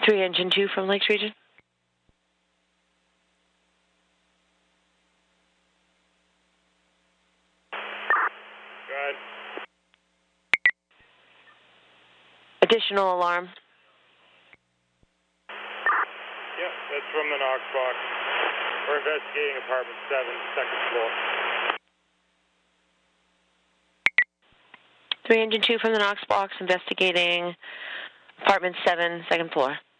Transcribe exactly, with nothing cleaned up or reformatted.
three engine two from Lakes Region. Go ahead. Additional alarm. Yep, that's from the Knox box. We're investigating apartment seven, second floor. three engine two from the Knox box, investigating apartment seven, second floor.